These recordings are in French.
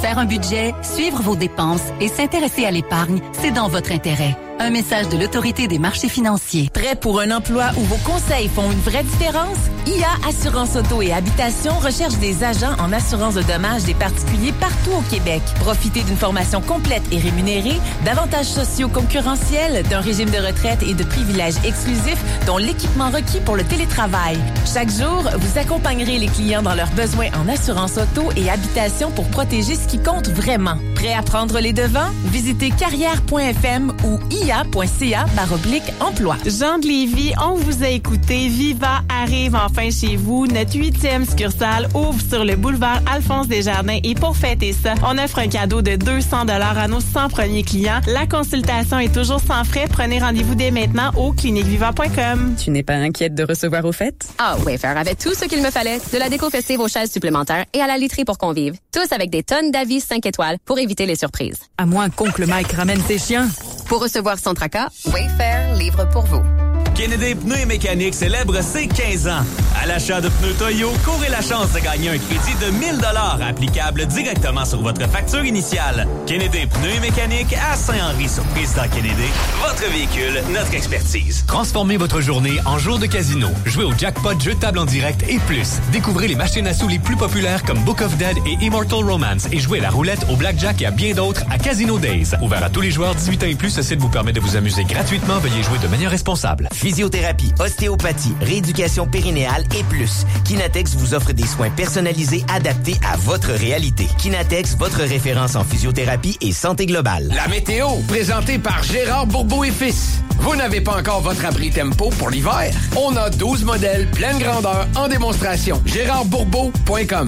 Faire un budget, suivre vos dépenses et s'intéresser à l'épargne, c'est dans votre intérêt. Un message de l'Autorité des marchés financiers. Prêt pour un emploi où vos conseils font une vraie différence? IA Assurance Auto et Habitation recherche des agents en assurance de dommages des particuliers partout au Québec. Profitez d'une formation complète et rémunérée, d'avantages sociaux concurrentiels, d'un régime de retraite et de privilèges exclusifs, dont l'équipement requis pour le télétravail. Chaque jour, vous accompagnerez les clients dans leurs besoins en assurance auto et habitation pour protéger ce qui compte vraiment. Prêt à prendre les devants? Visitez carrière.fm ou ia.ca/emploi. Jean de Lévis, on vous a écouté. Viva arrive enfin chez vous. Notre 8e succursale ouvre sur le boulevard Alphonse Desjardins et pour fêter ça, on offre un cadeau de 200 $ à nos 100 premiers clients. La consultation est toujours sans frais. Prenez rendez-vous dès maintenant au cliniqueviva.com. Tu n'es pas inquiète de recevoir aux fêtes? Ah, Wayfair avait tout ce qu'il me fallait. De la déco festive aux chaises supplémentaires et à la literie pour convives. Tous avec des tonnes d'avis 5 étoiles pour éviter les surprises. À moins qu'oncle Mike ramène ses chiens. Pour recevoir sans tracas, Wayfair livre pour vous. Kennedy Pneus et Mécanique célèbre ses 15 ans. À l'achat de pneus Toyo, courez la chance de gagner un crédit de 1 000 $ applicable directement sur votre facture initiale. Kennedy Pneus et Mécanique à Saint-Henri sur Président Kennedy. Votre véhicule, notre expertise. Transformez votre journée en jour de casino. Jouez au jackpot, jeux de table en direct et plus. Découvrez les machines à sous les plus populaires comme Book of Dead et Immortal Romance et jouez la roulette, au blackjack et à bien d'autres à Casino Days. Ouvert à tous les joueurs 18 ans et plus, ce site vous permet de vous amuser gratuitement. Veuillez jouer de manière responsable. Physiothérapie, ostéopathie, rééducation périnéale et plus. Kinatex vous offre des soins personnalisés adaptés à votre réalité. Kinatex, votre référence en physiothérapie et santé globale. La météo, présentée par Gérard Bourbeau et Fils. Vous n'avez pas encore votre abri tempo pour l'hiver? On a 12 modèles pleine grandeur en démonstration. GérardBourbeau.com.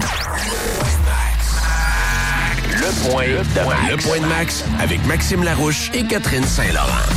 Le point de Max avec Maxime Larouche et Catherine Saint-Laurent.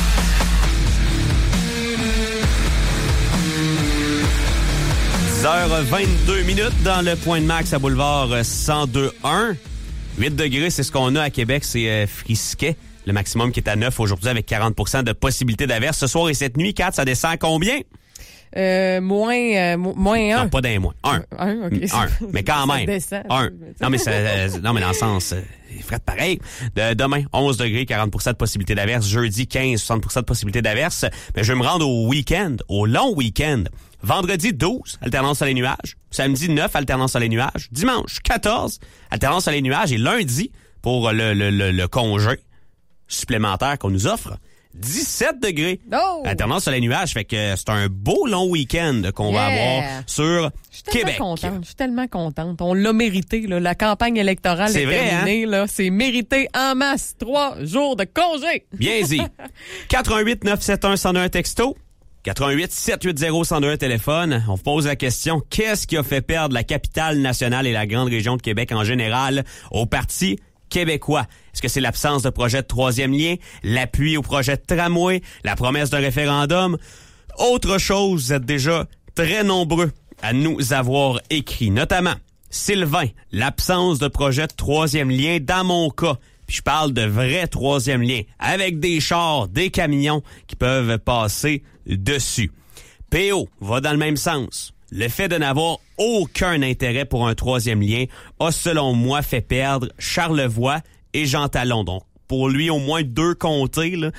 10h22 dans le point de max à boulevard 102.1. 8 degrés, c'est ce qu'on a à Québec, c'est frisquet. Le maximum qui est à 9 aujourd'hui avec 40% de possibilité d'averse. Ce soir et cette nuit, 4, ça descend à combien? Moins 1. Non, pas d'un moins. 1. 1, OK. 1. Mais quand même. Descend. 1. Non, mais dans le sens, il ferait pareil. Demain, 11 degrés, 40% de possibilité d'averse. Jeudi, 15, 60% de possibilité d'averse. Mais je vais me rendre au week-end, au long week-end. Vendredi, 12, alternance soleil-nuages. Samedi, 9, alternance soleil-nuages. Dimanche, 14, alternance soleil-nuages. Et lundi, pour le congé supplémentaire qu'on nous offre, 17 degrés. Oh! Alternance soleil-nuages. Fait que c'est un beau long week-end qu'on va avoir sur Québec. Je suis tellement contente. On l'a mérité, là. La campagne électorale est terminée, là. C'est mérité en masse. 3 jours de congé. Bien dit. 88 971 101 texto. 88 780 101 téléphone. On vous pose la question, qu'est-ce qui a fait perdre la capitale nationale et la grande région de Québec en général au Parti québécois? Est-ce que c'est l'absence de projet de troisième lien, l'appui au projet de tramway, la promesse d'un référendum? Autre chose, vous êtes déjà très nombreux à nous avoir écrit, notamment Sylvain, l'absence de projet de troisième lien dans mon cas. Puis je parle de vrai troisième lien, avec des chars, des camions qui peuvent passer dessus. PO va dans le même sens. Le fait de n'avoir aucun intérêt pour un troisième lien a, selon moi, fait perdre Charlevoix et Jean Talon. Donc, pour lui, au moins 2 comtés là,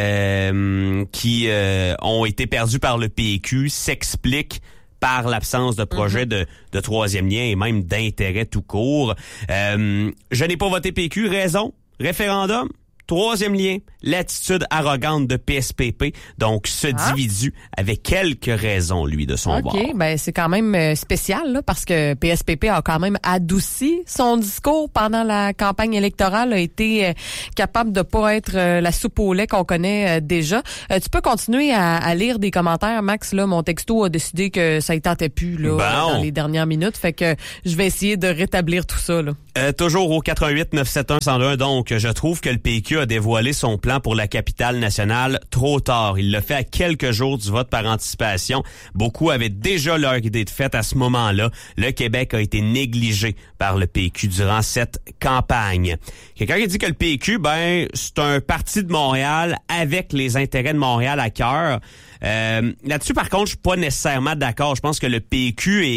qui ont été perdus par le PQ s'expliquent par l'absence de projet de troisième lien et même d'intérêt tout court. Je n'ai pas voté PQ. Raison? Référendum? Troisième lien, l'attitude arrogante de PSPP, donc ce dividu avait quelques raisons, lui, de son bord. OK, ben c'est quand même spécial, là, parce que PSPP a quand même adouci son discours pendant la campagne électorale, a été capable de pas être la soupe au lait qu'on connaît déjà. Tu peux continuer à lire des commentaires, Max, là, mon texto a décidé que ça ne tentait plus là, dans les dernières minutes, fait que je vais essayer de rétablir tout ça, là. Toujours au 88 971 101, donc je trouve que le PQ a dévoilé son plan pour la capitale nationale trop tard. Il l'a fait à quelques jours du vote par anticipation. Beaucoup avaient déjà leur idée de fête à ce moment-là. Le Québec a été négligé par le PQ durant cette campagne. Quelqu'un qui dit que le PQ, c'est un parti de Montréal avec les intérêts de Montréal à cœur. Là-dessus, par contre, je suis pas nécessairement d'accord. Je pense que le PQ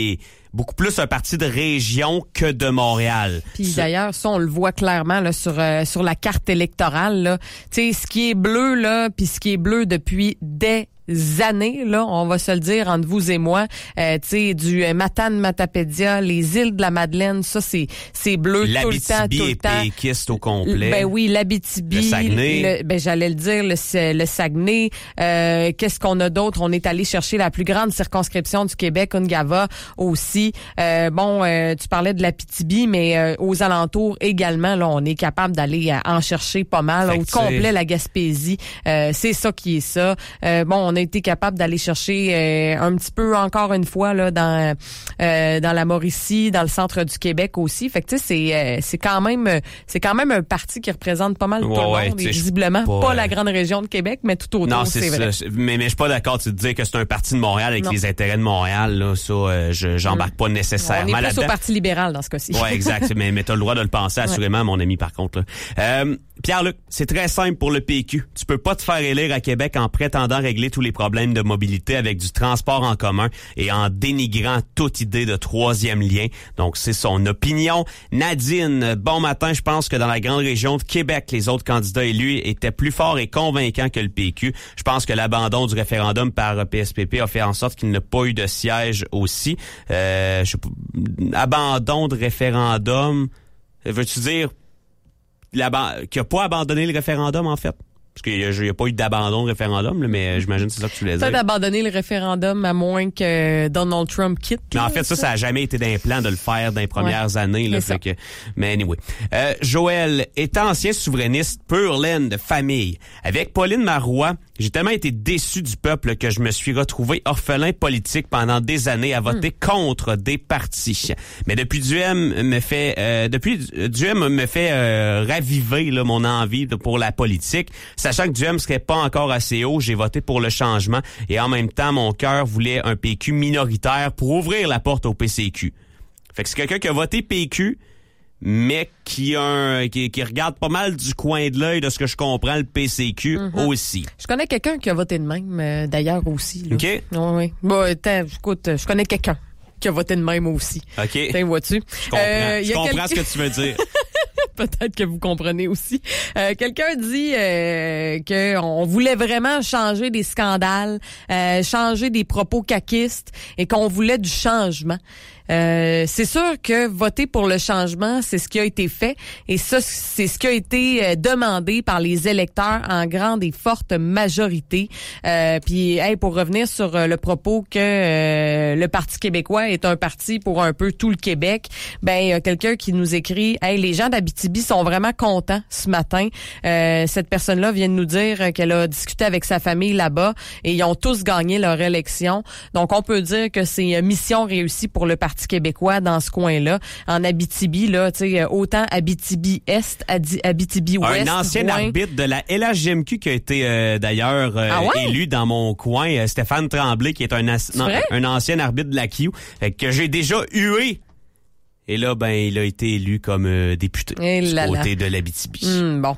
beaucoup plus un parti de région que de Montréal. Puis d'ailleurs, ça, on le voit clairement là, sur la carte électorale. Là. Tu sais, ce qui est bleu, là, puis ce qui est bleu depuis des années, là, on va se le dire entre vous et moi, tu sais, du Matane-Matapédia, les îles de la Madeleine, ça, c'est bleu tout le temps, tout le temps. L'Abitibi est péquiste au complet. Ben oui, l'Abitibi. Le Saguenay. J'allais le dire, le Saguenay. Qu'est-ce qu'on a d'autre? On est allé chercher la plus grande circonscription du Québec, Ungava aussi. Tu parlais de l'Abitibi, mais aux alentours également, là, on est capable d'aller en chercher pas mal. Au complet, la Gaspésie, c'est ça qui est ça. On a été capable d'aller chercher un petit peu encore une fois là dans la Mauricie, dans le centre du Québec aussi. Fait que tu sais c'est quand même un parti qui représente pas mal tout le monde et visiblement pas la grande région de Québec, mais tout autour. Non, c'est vrai. Mais je suis pas d'accord de dire que c'est un parti de Montréal avec les intérêts de Montréal là, ça j'embarque pas nécessairement là-dedans. On est plus au Parti libéral dans ce cas-ci. Ouais, exact, mais t'as le droit de le penser assurément mon ami par contre là. Pierre-Luc, c'est très simple pour le PQ. Tu peux pas te faire élire à Québec en prétendant régler tous les problèmes de mobilité avec du transport en commun et en dénigrant toute idée de troisième lien. Donc, c'est son opinion. Nadine, bon matin. Je pense que dans la grande région de Québec, les autres candidats élus étaient plus forts et convaincants que le PQ. Je pense que l'abandon du référendum par PSPP a fait en sorte qu'il n'a pas eu de siège aussi. Abandon de référendum, veux-tu dire qui a pas abandonné le référendum, en fait? Parce qu'il n'y a pas eu d'abandon de référendum, là, mais j'imagine que c'est ça que tu voulais dire. Peut-être abandonner le référendum à moins que Donald Trump quitte. Mais en fait, ça a jamais été d'un plan de le faire dans les premières années. Là, mais anyway. Joël, étant ancien souverainiste pur laine de famille, avec Pauline Marois, j'ai tellement été déçu du peuple que je me suis retrouvé orphelin politique pendant des années à voter contre des partis. Mais depuis Duhem me fait raviver là, mon envie pour la politique. Sachant que Duhem serait pas encore assez haut, j'ai voté pour le changement et en même temps, mon cœur voulait un PQ minoritaire pour ouvrir la porte au PCQ. Fait que c'est quelqu'un qui a voté PQ, mais qui regarde pas mal du coin de l'œil de ce que je comprends le PCQ aussi. Je connais quelqu'un qui a voté de même, d'ailleurs aussi. Là. OK. Oui. Bon, écoute, je connais quelqu'un qui a voté de même aussi. OK. Vois-tu? Je comprends ce que tu veux dire. Peut-être que vous comprenez aussi. Quelqu'un dit que on voulait vraiment changer des scandales, changer des propos caquistes et qu'on voulait du changement. C'est sûr que voter pour le changement, c'est ce qui a été fait et ça, c'est ce qui a été demandé par les électeurs en grande et forte majorité. Puis, pour revenir sur le propos que le Parti québécois est un parti pour un peu tout le Québec, il y a quelqu'un qui nous écrit « Hey, les gens d'Abitibi sont vraiment contents ce matin. Cette personne-là vient de nous dire qu'elle a discuté avec sa famille là-bas et ils ont tous gagné leur élection. Donc, on peut dire que c'est mission réussie pour le Parti québécois dans ce coin-là. En Abitibi, là, tu sais, autant Abitibi-Est, Abitibi-Ouest. Un ancien arbitre de la LHGMQ qui a été d'ailleurs élu dans mon coin, Stéphane Tremblay, qui est un ancien arbitre de la Q, que j'ai déjà hué. Et là, il a été élu comme député du côté de l'Abitibi. Bon,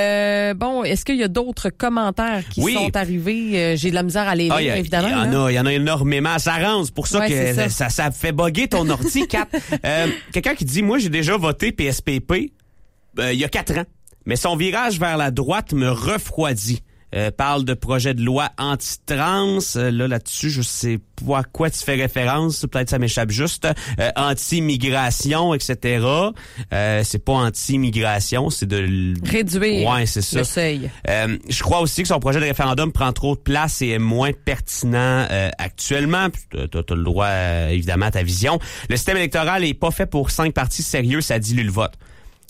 est-ce qu'il y a d'autres commentaires qui sont arrivés? J'ai de la misère à les lire, évidemment. Il y en a énormément. Ça rend, c'est pour ça que ça fait bugger ton ordi, Kat. Quelqu'un qui dit, moi, j'ai déjà voté PSPP il y a 4 ans, mais son virage vers la droite me refroidit. Parle de projet de loi anti-trans. Là-dessus, je sais pas à quoi tu fais référence. Peut-être ça m'échappe juste. Anti-migration, etc. C'est pas anti-migration, c'est de réduire c'est ça. Le seuil. Je crois aussi que son projet de référendum prend trop de place et est moins pertinent actuellement. T'as le droit, évidemment, à ta vision. Le système électoral est pas fait pour 5 partis sérieux, ça dilue le vote.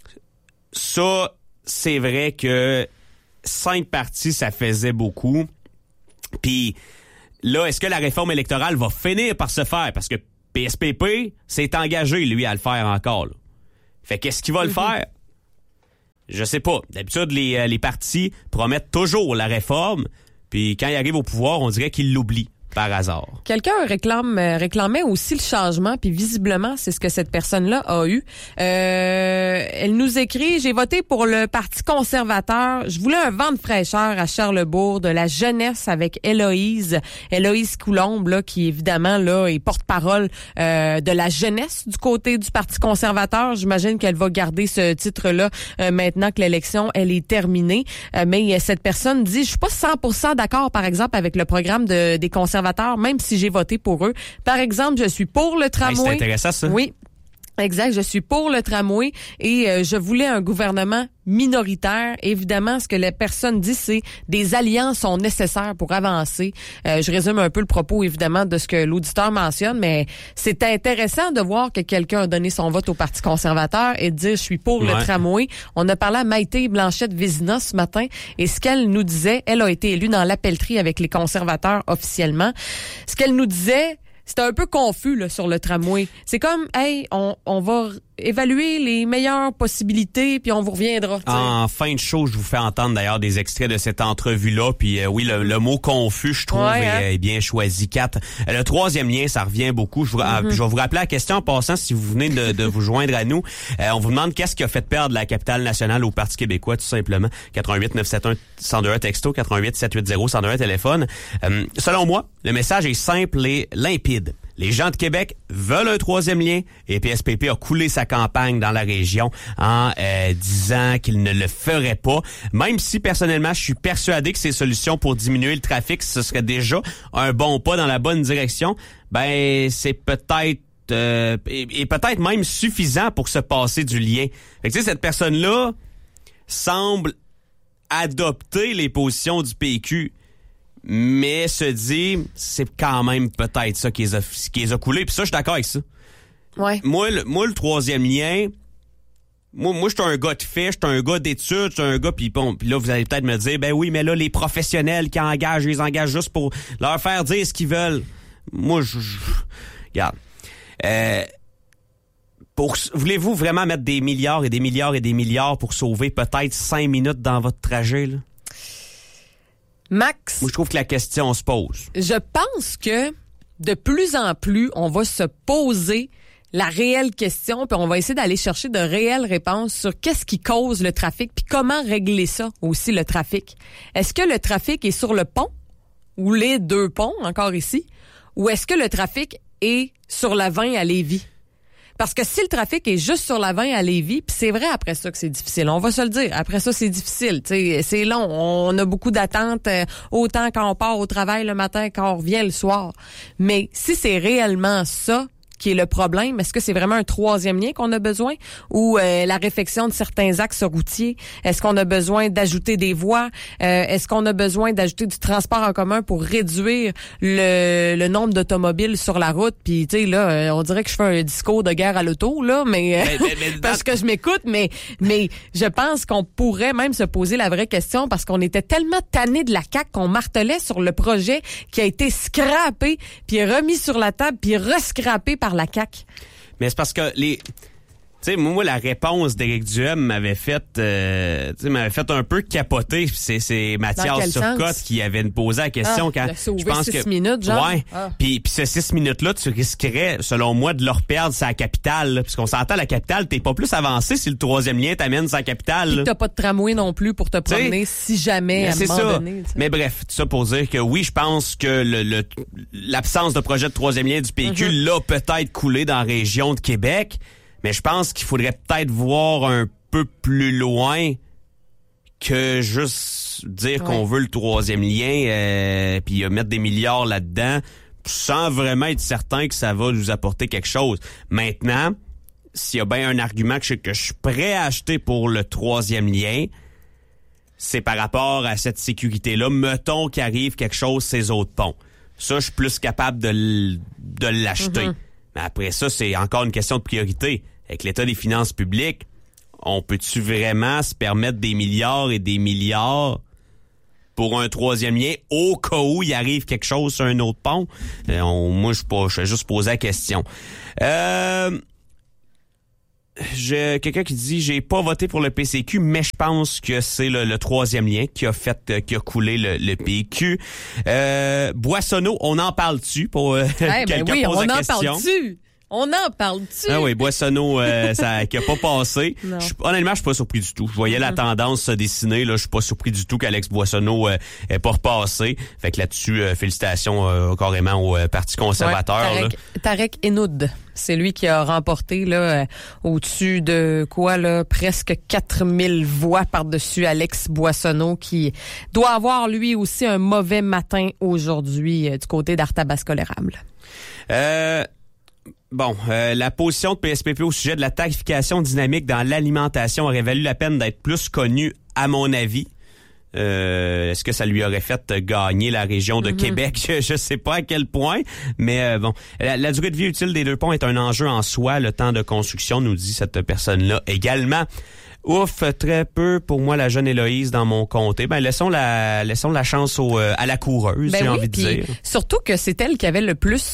Ça, c'est vrai que 5 partis, ça faisait beaucoup. Puis là, est-ce que la réforme électorale va finir par se faire? Parce que PSPP s'est engagé, lui, à le faire encore. Là. Fait qu'est-ce qu'il va le faire? Je sais pas. D'habitude, les partis promettent toujours la réforme, puis quand ils arrivent au pouvoir, on dirait qu'ils l'oublient. Par hasard. Quelqu'un réclamait aussi le changement, puis visiblement, c'est ce que cette personne-là a eu. elle nous écrit, j'ai voté pour le Parti conservateur. Je voulais un vent de fraîcheur à Charlesbourg, de la jeunesse avec Héloïse Coulombe, là, qui évidemment là est porte-parole de la jeunesse du côté du Parti conservateur. J'imagine qu'elle va garder ce titre-là maintenant que l'élection elle est terminée. Mais cette personne dit, je suis pas 100% d'accord, par exemple, avec le programme des conservateurs, même si j'ai voté pour eux. Par exemple, je suis pour le tramway. Hey, c'est intéressant, ça. Oui. Exact, je suis pour le tramway et je voulais un gouvernement minoritaire. Évidemment, ce que la personne dit, c'est des alliances sont nécessaires pour avancer. Je résume un peu le propos, évidemment, de ce que l'auditeur mentionne, mais c'est intéressant de voir que quelqu'un a donné son vote au Parti conservateur et de dire « je suis pour le tramway ». On a parlé à Maïté Blanchette-Vézina ce matin et ce qu'elle nous disait, elle a été élue dans l'appellerie avec les conservateurs officiellement. Ce qu'elle nous disait... C'était un peu confus là, sur le tramway. C'est comme, hey, on va évaluer les meilleures possibilités, puis on vous reviendra. T'sais. En fin de show, je vous fais entendre d'ailleurs des extraits de cette entrevue-là. Puis oui, le mot confus, je trouve, est bien choisi. 4. Le troisième lien, ça revient beaucoup. Je vais vous rappeler la question en passant, si vous venez de vous joindre à nous. On vous demande qu'est-ce qui a fait perdre la capitale nationale au Parti québécois, tout simplement. 88 971 1021 texto, 88 780 1021 téléphone. Selon moi, le message est simple et limpide. Les gens de Québec veulent un troisième lien et PSPP a coulé sa campagne dans la région en disant qu'il ne le ferait pas. Même si, personnellement, je suis persuadé que ces solutions pour diminuer le trafic, ce serait déjà un bon pas dans la bonne direction, ben c'est peut-être et peut-être même suffisant pour se passer du lien. Fait que, tu sais, cette personne-là semble adopter les positions du PQ. Mais se dit, c'est quand même peut-être ça qui les a coulés. Puis ça, je suis d'accord avec ça. Ouais. Moi, le troisième lien, moi, je suis un gars de fait, je suis un gars d'études, je suis un gars, puis bon, puis là, vous allez peut-être me dire, ben oui, mais là, les professionnels qui engagent, ils les engagent juste pour leur faire dire ce qu'ils veulent. Moi, regarde. Voulez-vous vraiment mettre des milliards et des milliards et des milliards pour sauver peut-être 5 minutes dans votre trajet, là? Max. Moi, je trouve que la question se pose. Je pense que de plus en plus, on va se poser la réelle question, puis on va essayer d'aller chercher de réelles réponses sur qu'est-ce qui cause le trafic, puis comment régler ça aussi, le trafic. Est-ce que le trafic est sur le pont, ou les deux ponts, encore ici, ou est-ce que le trafic est sur la 20 à Lévis? Parce que si le trafic est juste sur la 20 à Lévis, puis c'est vrai après ça que c'est difficile, on va se le dire. Après ça, c'est difficile, t'sais, c'est long. On a beaucoup d'attentes, autant quand on part au travail le matin quand on revient le soir. Mais si c'est réellement ça qui est le problème, est-ce que c'est vraiment un troisième lien qu'on a besoin ou la réfection de certains axes routiers? Est-ce qu'on a besoin d'ajouter des voies? Est-ce qu'on a besoin d'ajouter du transport en commun pour réduire le nombre d'automobiles sur la route? Puis tu sais là, on dirait que je fais un discours de guerre à l'auto là, mais parce que je m'écoute, mais je pense qu'on pourrait même se poser la vraie question parce qu'on était tellement tannés de la CAQ qu'on martelait sur le projet qui a été scrappé, puis remis sur la table, puis rescrappé par la CAQ. Mais c'est parce que tu sais, moi, la réponse d'Éric Duhem m'avait fait un peu capoter. C'est Mathias Turcotte qui avait posé la question quand je pense 6 minutes, genre. Ouais. Puis ce 6 minutes-là, tu risquerais, selon moi, de leur perdre sa capitale. Là, puisqu'on s'entend, la capitale, t'es pas plus avancé si le troisième lien t'amène sa capitale. Puis t'as pas de tramway non plus pour te promener si jamais à un moment donné. T'sais. Mais bref, tout ça pour dire que oui, je pense que l'absence de projet de troisième lien du PQ l'a peut-être coulé dans la région de Québec. Mais je pense qu'il faudrait peut-être voir un peu plus loin que juste dire qu'on veut le troisième lien puis mettre des milliards là-dedans sans vraiment être certain que ça va nous apporter quelque chose. Maintenant, s'il y a bien un argument que je suis prêt à acheter pour le troisième lien, c'est par rapport à cette sécurité-là. Mettons qu'il arrive quelque chose ces autres ponts. Ça, je suis plus capable de l'acheter. Mais après ça, c'est encore une question de priorité. Avec l'état des finances publiques, on peut-tu vraiment se permettre des milliards et des milliards pour un troisième lien au cas où il arrive quelque chose sur un autre pont? Moi, je vais juste poser la question. Quelqu'un qui dit, j'ai pas voté pour le PCQ, mais je pense que c'est le troisième lien qui a coulé le PQ. Boissonneau, on en parle-tu pour quelqu'un pose la question? On en parle-tu? On en parle-tu? Ah oui, Boissonneau, ça qui a pas passé. Honnêtement, je suis pas surpris du tout. Je voyais la tendance se dessiner. Là, je suis pas surpris du tout qu'Alex Boissonneau ait pas repassé. Fait que là-dessus, félicitations carrément au Parti conservateur. Ouais, Tarek Enoud. C'est lui qui a remporté là au-dessus de quoi là presque 4000 voix par-dessus Alex Boissonneau qui doit avoir lui aussi un mauvais matin aujourd'hui du côté d'Arthabasca-l'Érable. La position de PSPP au sujet de la tarification dynamique dans l'alimentation aurait valu la peine d'être plus connue, à mon avis. Est-ce que ça lui aurait fait gagner la région de Québec? Je sais pas à quel point, mais la durée de vie utile des deux ponts est un enjeu en soi. Le temps de construction, nous dit cette personne-là également. Ouf, très peu pour moi la jeune Héloïse dans mon comté. Laissons la chance à la coureuse, j'ai envie de dire. Surtout que c'est elle qui avait le plus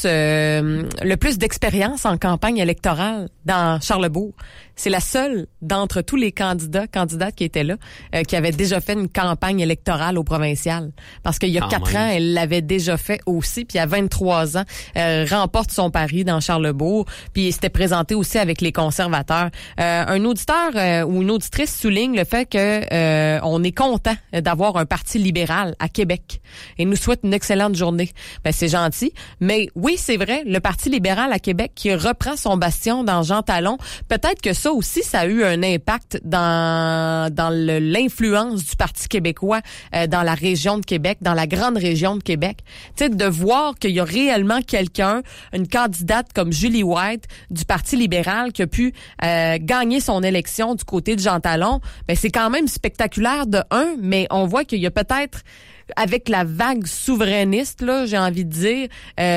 d'expérience en campagne électorale dans Charlesbourg. C'est la seule d'entre tous les candidates qui étaient là qui avait déjà fait une campagne électorale au provincial. Parce qu'il y a 4 ans, elle l'avait déjà fait aussi. Puis à 23 ans, elle remporte son pari dans Charlesbourg. Puis s'était présentée aussi avec les conservateurs. Un auditeur ou une auditrice souligne le fait que on est content d'avoir un parti libéral à Québec et nous souhaite une excellente journée. C'est gentil. Mais oui, c'est vrai, le Parti libéral à Québec qui reprend son bastion dans Jean Talon, peut-être que ça aussi, ça a eu un impact dans l'influence du Parti québécois dans la région de Québec, dans la grande région de Québec. Tu sais, de voir qu'il y a réellement quelqu'un, une candidate comme Julie White du Parti libéral qui a pu gagner son élection du côté de Jean Talon, c'est quand même spectaculaire de un, mais on voit qu'il y a peut-être avec la vague souverainiste, là, j'ai envie de dire,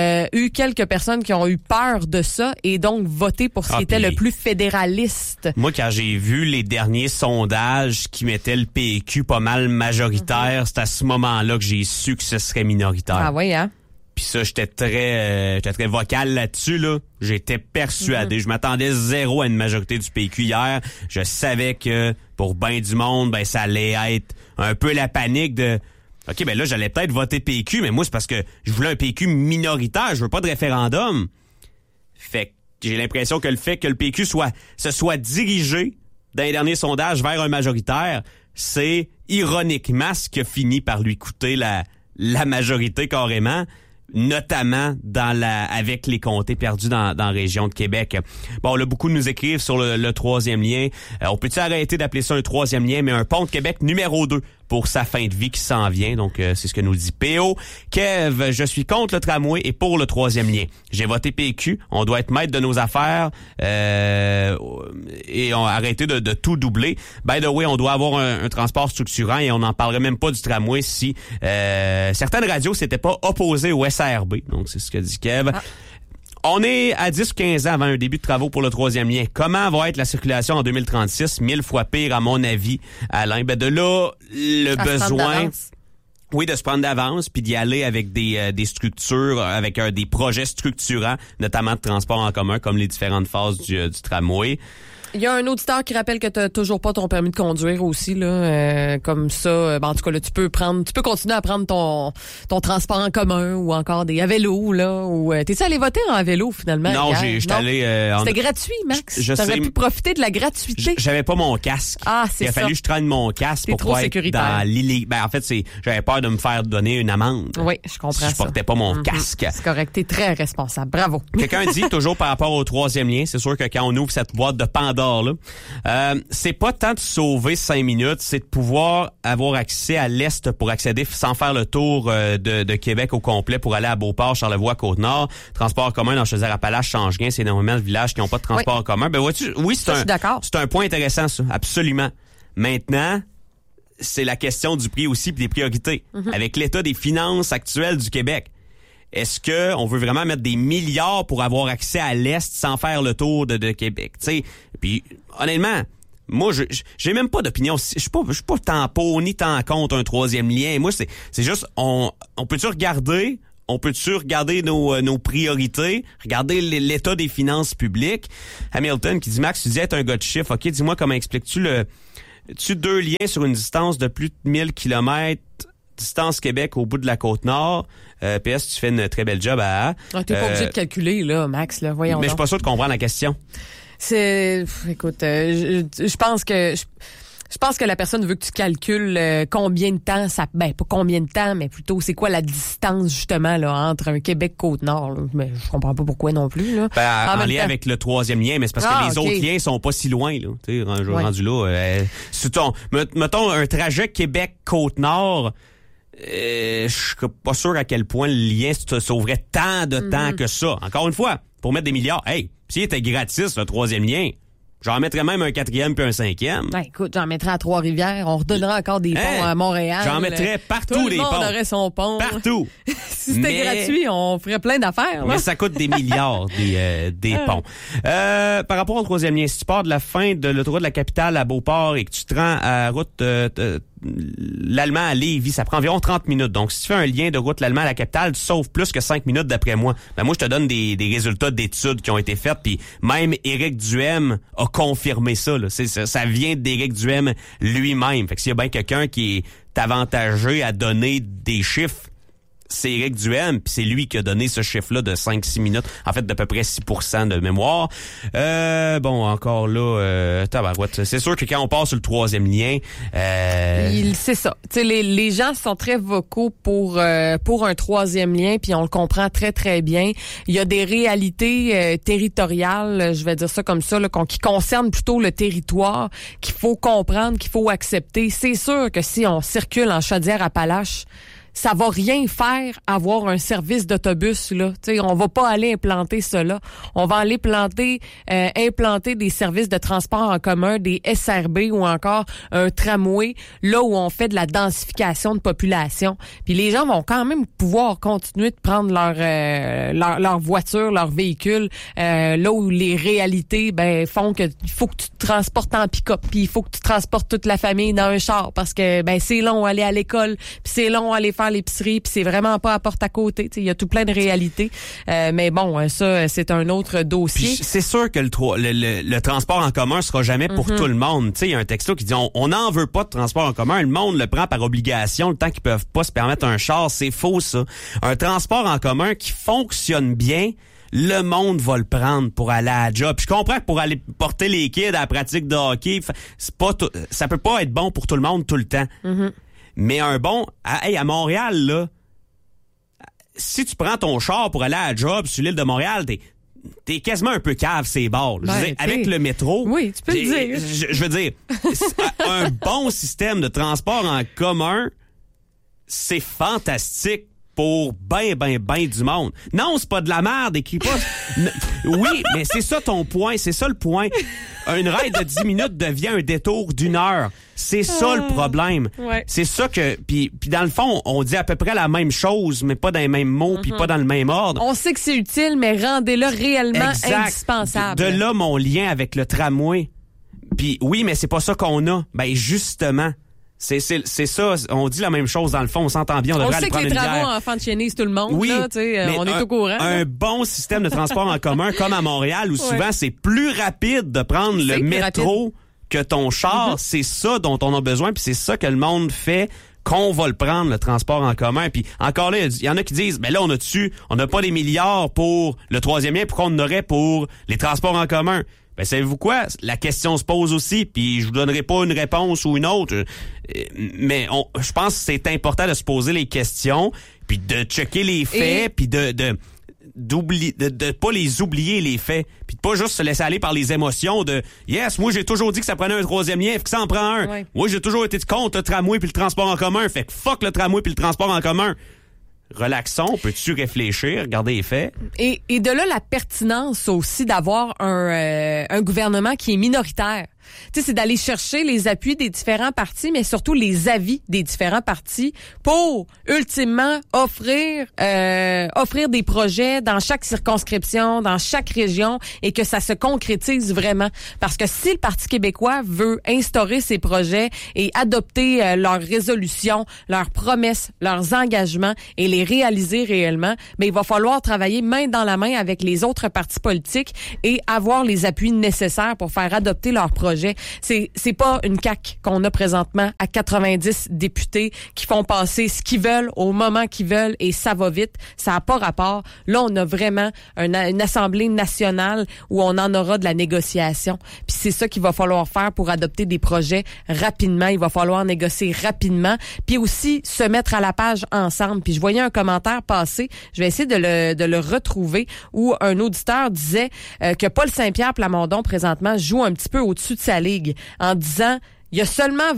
eu quelques personnes qui ont eu peur de ça et donc voté pour ce qui était le plus fédéraliste. Moi, quand j'ai vu les derniers sondages qui mettaient le PQ pas mal majoritaire, c'est à ce moment-là que j'ai su que ce serait minoritaire. Ah oui, hein? Puis ça, j'étais très vocal là-dessus, là. J'étais persuadé. Je m'attendais zéro à une majorité du PQ hier. Je savais que pour ben du monde, ça allait être un peu la panique de... OK, là, j'allais peut-être voter PQ, mais moi, c'est parce que je voulais un PQ minoritaire. Je veux pas de référendum. Fait que j'ai l'impression que le fait que le PQ se soit dirigé dans les derniers sondages vers un majoritaire, c'est ironiquement ce qui a fini par lui coûter la majorité carrément, notamment avec les comtés perdus dans la région de Québec. Bon, là, beaucoup nous écrivent sur le troisième lien. On peut-tu arrêter d'appeler ça un troisième lien, mais un pont de Québec numéro 2 pour sa fin de vie qui s'en vient. Donc, c'est ce que nous dit PO. Kev, je suis contre le tramway et pour le troisième lien. J'ai voté PQ. On doit être maître de nos affaires et arrêter de tout doubler. By the way, on doit avoir un transport structurant et on n'en parlerait même pas du tramway si certaines radios s'étaient pas opposées au SRB. Donc, c'est ce que dit Kev. On est à 10 ou 15 ans avant un début de travaux pour le troisième lien. Comment va être la circulation en 2036? 1000 fois pire, à mon avis, Alain. De là, le besoin... Oui, de se prendre d'avance, puis d'y aller avec des structures, avec des projets structurants, notamment de transport en commun, comme les différentes phases du tramway. Il y a un auditeur qui rappelle que t'as toujours pas ton permis de conduire aussi là, comme ça. En tout cas là, tu peux continuer à prendre ton transport en commun ou encore des à vélo là. Ou t'es-tu allé voter en vélo finalement? Non, j'étais allé. C'était gratuit, Max. T'aurais pu profiter de la gratuité. J'avais pas mon casque. Ah, c'est ça. Il a fallu que je traîne mon casque T'es pour trop pas sécuritaire. être dans l'illégal. En fait, j'avais peur de me faire donner une amende. Oui, je comprends ça. Je portais pas mon casque. C'est correct. T'es très responsable. Bravo. Quelqu'un dit toujours par rapport au troisième lien, c'est sûr que quand on ouvre cette boîte de Pandore là, c'est pas tant de sauver 5 minutes, c'est de pouvoir avoir accès à l'est pour accéder sans faire le tour de Québec au complet pour aller à Beauport, Charlevoix, Côte-Nord. Transport commun dans Chaudière-Appalaches, Change-Rien, c'est énormément de villages qui n'ont pas de transport en commun. Vois-tu, oui, c'est un point intéressant ça, absolument. Maintenant, c'est la question du prix aussi puis des priorités. Avec l'état des finances actuelles du Québec. Est-ce que on veut vraiment mettre des milliards pour avoir accès à l'Est sans faire le tour de Québec? T'sais? Puis, honnêtement, moi, j'ai même pas d'opinion. Je suis pas tant pour ni tant contre un troisième lien. Moi, c'est juste, on peut-tu regarder nos priorités, regarder l'état des finances publiques? Hamilton qui dit, Max, tu dis être un gars de chiffres. OK, dis-moi comment expliques-tu 2 liens sur une distance de plus de 1000 km distance Québec au bout de la Côte-Nord. PS, tu fais une très belle job à... T'es pas obligé de calculer, là, Max, là. Voyons. Mais je suis pas sûr de comprendre la question. Écoute, je pense que... Je pense que la personne veut que tu calcules combien de temps pas combien de temps, mais plutôt c'est quoi la distance justement là entre un Québec-Côte-Nord. Là. Mais je comprends pas pourquoi non plus. Là. En lien avec le troisième lien, mais c'est parce que les autres liens sont pas si loin. Là. Tu sais, rendu là. Mettons un trajet Québec-Côte-Nord. Je suis pas sûr à quel point le lien te sauverait tant de temps que ça. Encore une fois, pour mettre des milliards, s'il était gratis le troisième lien. J'en mettrais même un 4e puis un 5e. Ben, écoute, j'en mettrais à Trois-Rivières. On redonnera encore des ponts à Montréal. J'en mettrais partout des ponts. Tout le monde aurait son pont. Partout. Si c'était gratuit, on ferait plein d'affaires. Mais ça coûte des milliards, des ponts. Par rapport au troisième lien, si tu pars de la fin de l'autoroute de la capitale à Beauport et que tu te rends à route l'Allemand à Lévis, ça prend environ 30 minutes. Donc, si tu fais un lien de route l'Allemand à la capitale, tu sauves plus que 5 minutes d'après moi. Ben, moi, je te donne des résultats d'études qui ont été faites, puis même Éric Duhem a confirmé ça. Là. Ça vient d'Éric Duhem lui-même. Fait que s'il y a bien quelqu'un qui est avantagé à donner des chiffres, c'est Éric Duhem, puis c'est lui qui a donné ce chiffre-là de 5-6 minutes, en fait d'à peu près 6% de mémoire. Bon, encore là, tabarouette. C'est sûr que quand on passe sur le troisième lien... C'est ça. Tu sais, les gens sont très vocaux pour un troisième lien, puis on le comprend très, très bien. Il y a des réalités territoriales, je vais dire ça comme ça, là, qui concernent plutôt le territoire, qu'il faut comprendre, qu'il faut accepter. C'est sûr que si on circule en Chaudière-Appalaches, ça va rien faire avoir un service d'autobus là. Tu sais, on va pas aller implanter cela. On va aller implanter des services de transport en commun, des SRB ou encore un tramway, là où on fait de la densification de population. Puis les gens vont quand même pouvoir continuer de prendre leur voiture, leur véhicule, là où les réalités font que il faut que tu te transportes en pick-up, puis il faut que tu transportes toute la famille dans un char parce que c'est long aller à l'école, puis c'est long aller faire l'épicerie, puis c'est vraiment pas à porte à côté. Il y a tout plein de réalités. Mais bon, ça, c'est un autre dossier. Puis c'est sûr que le transport en commun sera jamais pour tout le monde. Il y a un texto qui dit on n'en veut pas de transport en commun. Le monde le prend par obligation le temps qu'ils peuvent pas se permettre un char. C'est faux, ça. Un transport en commun qui fonctionne bien, le monde va le prendre pour aller à la job. Puis je comprends que pour aller porter les kids à la pratique de hockey, ça peut pas être bon pour tout le monde tout le temps. Mais un bon... à Montréal, là, si tu prends ton char pour aller à la job sur l'île de Montréal, t'es quasiment un peu cave ces bords. Avec le métro... Oui, tu peux le dire. Je veux dire, un bon système de transport en commun, c'est fantastique pour ben du monde. Non, c'est pas de la merde, écris pas. Oui, mais c'est ça ton point, c'est ça le point. Une ride de 10 minutes devient un détour d'1 heure. C'est ça le problème. Ouais. C'est ça que... Puis dans le fond, on dit à peu près la même chose, mais pas dans les mêmes mots, puis pas dans le même ordre. On sait que c'est utile, mais rendez-le réellement indispensable. De là, mon lien avec le tramway. Puis oui, mais c'est pas ça qu'on a. Ben justement... C'est ça, on dit la même chose dans le fond, on s'entend bien, on devrait aller prendre une bière. On sait que les travaux enfants de chenise tout le monde, oui, là, on est au courant. Un bon système de transport en commun, comme à Montréal, où souvent c'est plus rapide de prendre le métro que ton char, c'est ça dont on a besoin, puis c'est ça que le monde fait, qu'on va le prendre, le transport en commun. Puis encore là, il y en a qui disent, là on n'a pas des milliards pour le troisième lien, pourquoi on en aurait pour les transports en commun? Ben, savez-vous quoi? La question se pose aussi, puis je vous donnerai pas une réponse ou une autre, mais je pense que c'est important de se poser les questions, puis de checker les faits, puis de pas les oublier les faits, puis de pas juste se laisser aller par les émotions de yes, moi j'ai toujours dit que ça prenait un troisième lien, fait que ça en prend un. Ouais. Moi j'ai toujours été contre le tramway puis le transport en commun, fait que fuck le tramway puis le transport en commun. Relaxons, peux-tu réfléchir, regarder les faits? Et de là, la pertinence aussi d'avoir un gouvernement qui est minoritaire. Tu sais, c'est d'aller chercher les appuis des différents partis, mais surtout les avis des différents partis pour, ultimement, offrir des projets dans chaque circonscription, dans chaque région, et que ça se concrétise vraiment. Parce que si le Parti québécois veut instaurer ces projets et adopter leurs résolutions, leurs promesses, leurs engagements et les réaliser réellement, il va falloir travailler main dans la main avec les autres partis politiques et avoir les appuis nécessaires pour faire adopter leurs projets. projets. C'est pas une CAQ qu'on a présentement à 90 députés qui font passer ce qu'ils veulent au moment qu'ils veulent et ça va vite. Ça n'a pas rapport. Là, on a vraiment une Assemblée nationale où on en aura de la négociation. Puis c'est ça qu'il va falloir faire pour adopter des projets rapidement. Il va falloir négocier rapidement. Puis aussi se mettre à la page ensemble. Puis je voyais un commentaire passer. Je vais essayer de le retrouver où un auditeur disait que Paul Saint-Pierre Plamondon présentement joue un petit peu au-dessus de sa ligue en disant il y a seulement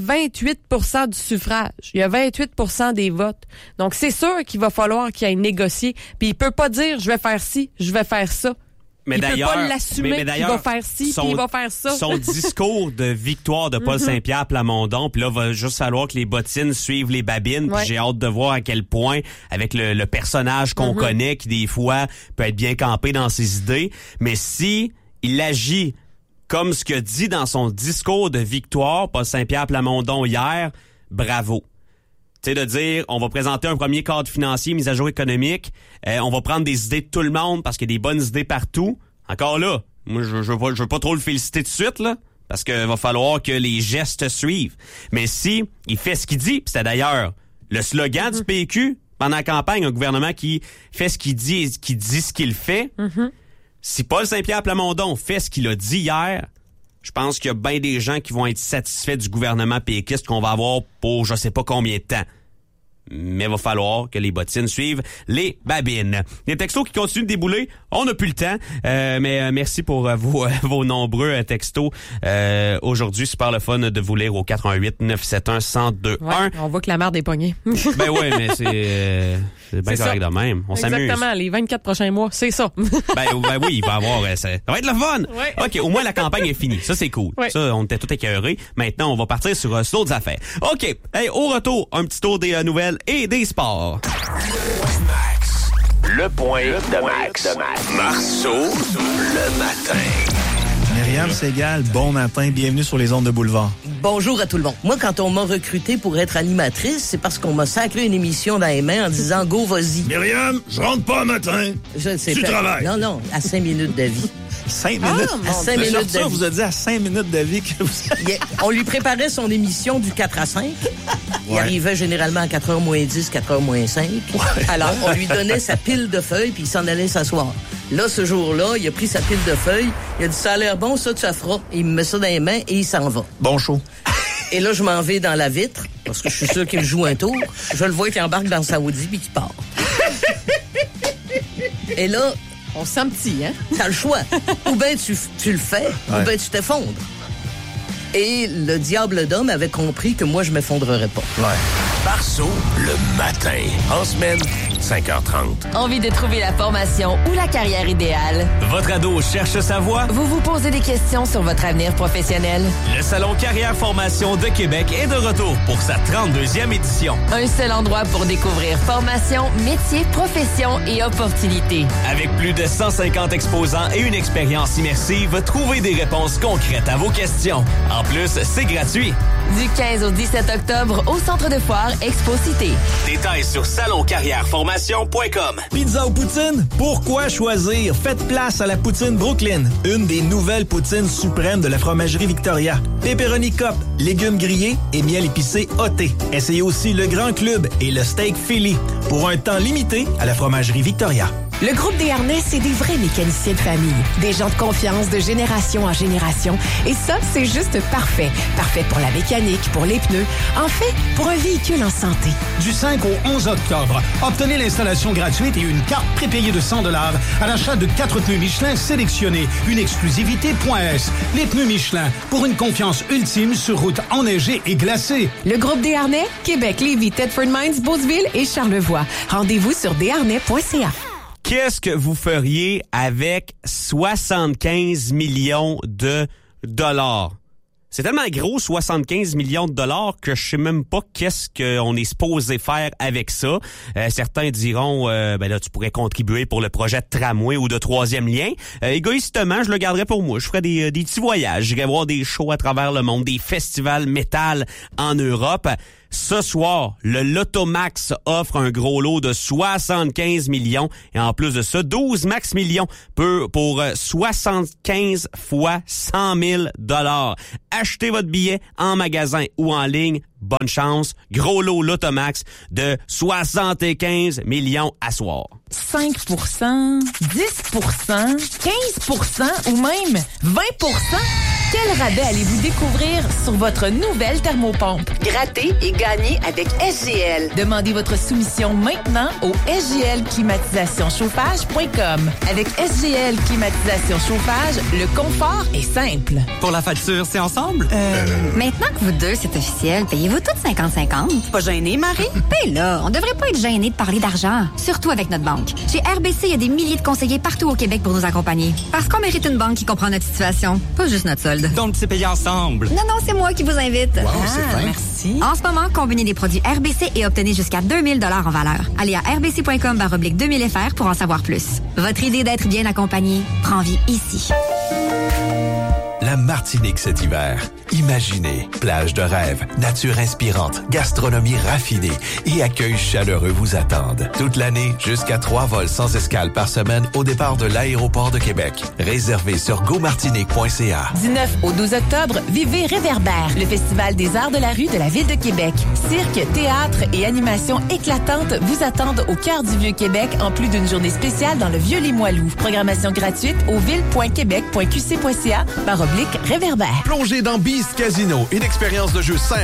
28% du suffrage. Il y a 28% des votes. Donc, c'est sûr qu'il va falloir qu'il aille négocier. Puis, il peut pas dire, je vais faire ci, je vais faire ça. Mais il d'ailleurs, peut pas l'assumer qu'il va faire ci, puis il va faire ça. Son discours de victoire de Paul Saint-Pierre Plamondon, puis là, va juste falloir que les bottines suivent les babines. Puis j'ai hâte de voir à quel point, avec le personnage qu'on connaît, qui des fois peut être bien campé dans ses idées, mais si il agit comme ce qu'il a dit dans son discours de victoire, Paul Saint-Pierre Plamondon hier, bravo. Tu sais, de dire, on va présenter un premier cadre financier, mise à jour économique, on va prendre des idées de tout le monde parce qu'il y a des bonnes idées partout. Encore là, moi, je veux pas trop le féliciter tout de suite, là, parce qu'il va falloir que les gestes suivent. Mais si il fait ce qu'il dit, pis c'était d'ailleurs le slogan du PQ pendant la campagne, un gouvernement qui fait ce qu'il dit et qui dit ce qu'il fait, si Paul Saint-Pierre Plamondon fait ce qu'il a dit hier, je pense qu'il y a bien des gens qui vont être satisfaits du gouvernement péquiste qu'on va avoir pour je sais pas combien de temps. Mais il va falloir que les bottines suivent les babines. Des textos qui continuent de débouler. On n'a plus le temps. Mais merci pour vos nombreux textos. Aujourd'hui, super le fun de vous lire au 88-971-1021. Ouais, on voit que la merde est pognée. Ben oui, mais c'est bien correct de même. On s'amuse. Exactement, les 24 prochains mois, c'est ça. ben oui, il va y avoir... ça va être le fun! Ouais. OK, au moins la campagne est finie. Ça, c'est cool. Ouais. Ça, on était tout écœurés. Maintenant, on va partir sur d'autres affaires. OK, hey, au retour, un petit tour des nouvelles et des sports. Le point de Max. Marceau, le matin. Myriam Segal, bon matin, bienvenue sur les ondes de Boulevard. Bonjour à tout le monde. Moi, quand on m'a recruté pour être animatrice, c'est parce qu'on m'a sacré une émission dans les mains en disant « Go, vas-y ». Myriam, je rentre pas matin. Je ne sais pas. Tu travailles. Non, à 5 minutes de vie. 5 minutes? À 5 minutes de vie. vous a dit à 5 minutes de vie que vous... On lui préparait son émission du 4 à 5. Il arrivait généralement à 4h moins 10, 4h moins 5. Alors, on lui donnait sa pile de feuilles, puis il s'en allait s'asseoir. Là, ce jour-là, il a pris sa pile de feuilles, il a dit « Ça a l'air bon, ça, tu ça fera. » Il me met ça dans les mains et il s'en va. Bon show. Et là, je m'en vais dans la vitre, parce que je suis sûr qu'il joue un tour. Je le vois qu'il embarque dans sa Audi puis qu'il part. Et là... On se sent petit, hein? T'as le choix. Ou bien tu le fais, ou bien tu t'effondres. Et le diable d'homme avait compris que moi, je m'effondrerais pas. Ouais. Marceau, le matin. En semaine, 5h30. Envie de trouver la formation ou la carrière idéale? Votre ado cherche sa voie? Vous vous posez des questions sur votre avenir professionnel? Le Salon Carrière Formation de Québec est de retour pour sa 32e édition. Un seul endroit pour découvrir formation, métier, profession et opportunités. Avec plus de 150 exposants et une expérience immersive, trouvez des réponses concrètes à vos questions. En plus, c'est gratuit. Du 15 au 17 octobre au Centre de foire Expo Cité. Détails sur saloncarrièreformation.com. Pizza ou poutine? Pourquoi choisir? Faites place à la poutine Brooklyn, une des nouvelles poutines suprêmes de la fromagerie Victoria. Pepperoni Cup, légumes grillés et miel épicé ôté. Essayez aussi le Grand Club et le Steak Philly pour un temps limité à la fromagerie Victoria. Le groupe Desharnais, c'est des vrais mécaniciens de famille. Des gens de confiance de génération en génération. Et ça, c'est juste parfait. Parfait pour la mécanique, pour les pneus. En fait, pour un véhicule en santé. Du 5 au 11 octobre, obtenez l'installation gratuite et une carte prépayée de 100 $ à l'achat de 4 pneus Michelin sélectionnés. Une exclusivité .S. Les pneus Michelin, pour une confiance ultime sur route enneigée et glacée. Le groupe Desharnais, Québec, Lévis, Thetford Mines, Beauceville et Charlevoix. Rendez-vous sur desharnais.ca. Qu'est-ce que vous feriez avec 75 millions de dollars? C'est tellement gros, 75 millions de dollars, que je sais même pas qu'est-ce qu'on est supposé faire avec ça. Certains diront, ben là, tu pourrais contribuer pour le projet de tramway ou de troisième lien. Égoïstement, je le garderais pour moi. Je ferais des petits voyages. J'irais voir des shows à travers le monde, des festivals métal en Europe. Ce soir, le Lotomax offre un gros lot de 75 millions et en plus de ça, 12 max millions pour 75 fois 100 000 $. Achetez votre billet en magasin ou en ligne. Bonne chance. Gros lot Lotomax de 75 millions à soir. 5 10 15 ou même 20 Quel rabais allez-vous découvrir sur votre nouvelle thermopompe? Grattez et gagnez avec SGL. Demandez votre soumission maintenant au sglclimatisationchauffage.com. Avec SGL Climatisation Chauffage, le confort est simple. Pour la facture, c'est ensemble? Maintenant que vous deux, c'est officiel, payez-vous toutes 50-50? Pas gêné, Marie? Ben là, on devrait pas être gêné de parler d'argent, surtout avec notre banque. Chez RBC, il y a des milliers de conseillers partout au Québec pour nous accompagner. Parce qu'on mérite une banque qui comprend notre situation, pas juste notre solde. Donc, c'est payé ensemble. Non, c'est moi qui vous invite. Wow, c'est fin. Merci. En ce moment, combinez des produits RBC et obtenez jusqu'à 2000 $ en valeur. Allez à rbc.com/2000fr pour en savoir plus. Votre idée d'être bien accompagné prend vie ici. La Martinique cet hiver. Imaginez, plage de rêve, nature inspirante, gastronomie raffinée et accueil chaleureux vous attendent. Toute l'année, jusqu'à 3 vols sans escale par semaine au départ de l'aéroport de Québec. Réservé sur gomartinique.ca. Du 9 au 12 octobre, vivez Réverbère, le festival des arts de la rue de la ville de Québec. Cirque, théâtre et animations éclatantes vous attendent au cœur du Vieux-Québec en plus d'une journée spéciale dans le Vieux-Limoilou. Programmation gratuite au ville.québec.qc.ca/Réverbère. Plongez dans Beast Casino, une expérience de jeu simple